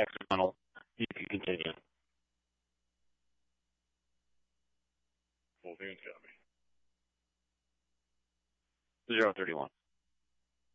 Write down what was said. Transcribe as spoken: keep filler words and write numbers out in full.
hexagonal. You can continue. Full hands got me. zero thirty-one.